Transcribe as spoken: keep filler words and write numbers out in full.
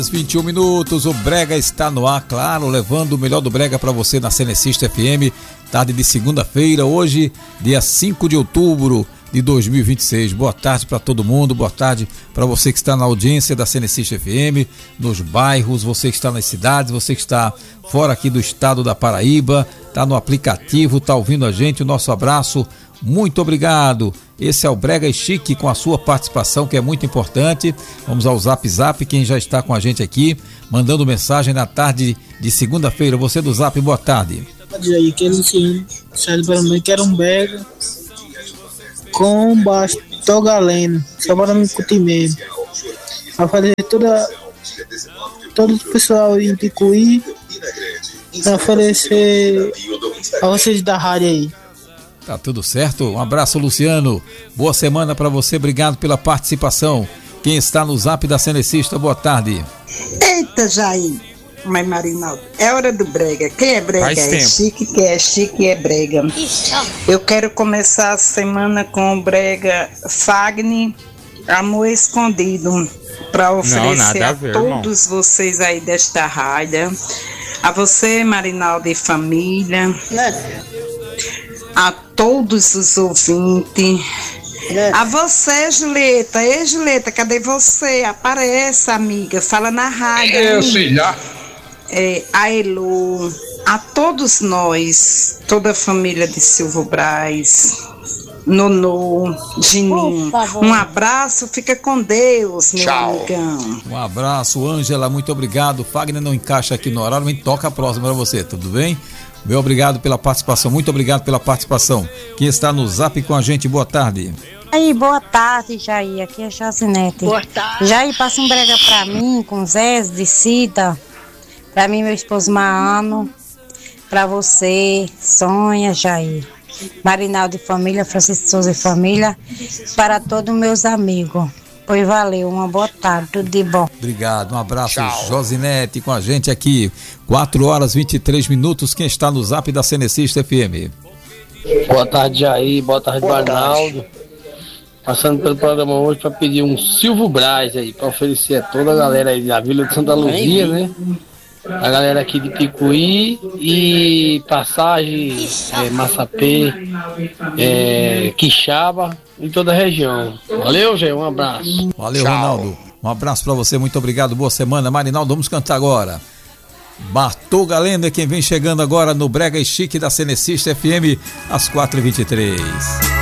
vinte e um minutos, o Brega está no ar, claro, levando o melhor do Brega para você na Cenecista F M, tarde de segunda-feira, hoje, dia cinco de outubro de dois mil e vinte e seis. Boa tarde para todo mundo, boa tarde para você que está na audiência da Cenecista F M, nos bairros, você que está nas cidades, você que está fora aqui do estado da Paraíba, está no aplicativo, está ouvindo a gente, o nosso abraço, muito obrigado. Esse é o Brega Chique com a sua participação, que é muito importante. Vamos ao Zap Zap, quem já está com a gente aqui, mandando mensagem na tarde de segunda-feira. Você do Zap, boa tarde. Aí, que Luciano, sai para mim, que era um Brega com baixo, tô galeno, só para me curtir mesmo. Vai fazer toda, todo o pessoal em Picuí, para oferecer a vocês da rádio aí. Tá tudo certo, um abraço, Luciano, boa semana para você, obrigado pela participação. Quem está no Zap da Cenecista, boa tarde. Eita, Jair, mas Marinaldo, é hora do Brega. Quem é Brega? Faz é tempo. Chique, que é Chique é Brega. Eu quero começar a semana com o Brega Fagner, Amor Escondido, para oferecer nada a, a ver, todos irmão. vocês aí desta rádio, a você, Marinaldo e família, Né? a todos os ouvintes, Né? a você, Julieta. Ei, Julieta, cadê você? Apareça, amiga, fala na rádio. Eu sei lá. É, a Elu, a todos nós, toda a família de Silvio Braz, Nonô, Gininho, um abraço, fica com Deus, meu Tchau. amigão. Um abraço, Ângela, muito obrigado. Fagner não encaixa aqui no horário, mas toca a próxima para você, tudo bem? Meu obrigado pela participação, muito obrigado pela participação. Quem está no Zap com a gente, boa tarde. Aí, boa tarde, Jair. Aqui é Josinete. Boa tarde. Jair, passa um brega pra mim, com Zé de Cida. Pra mim, meu esposo Maano. Pra você, Sonha, Jair. Marinaldo e família, Francisco Souza e família. Para todos meus amigos. Pois valeu, uma boa tarde, tudo de bom. Obrigado, um abraço, Tchau. Josinete com a gente aqui. quatro horas e vinte e três minutos. Quem está no Zap da Cenecista F M? Boa tarde, Jair. Boa tarde, Arnaldo. Passando pelo programa hoje para pedir um Silvio Braz aí, para oferecer a toda a galera aí da Vila de Santa Luzia, né? A galera aqui de Picuí e Passagem, é, Massapê, é, Quixaba e toda a região. Valeu, Jair. Um abraço. Valeu, Tchau. Ronaldo. Um abraço para você, muito obrigado, boa semana. Marinaldo, vamos cantar agora. Bartô Galeno é quem vem chegando agora no Brega e Chique da Cenecista F M, às quatro e vinte e três.